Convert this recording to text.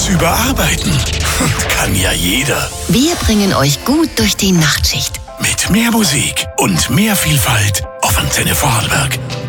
tagsüber arbeiten. Kann ja jeder. Wir bringen euch gut durch die Nachtschicht. Mit mehr Musik und mehr Vielfalt auf Antenne Vorarlberg.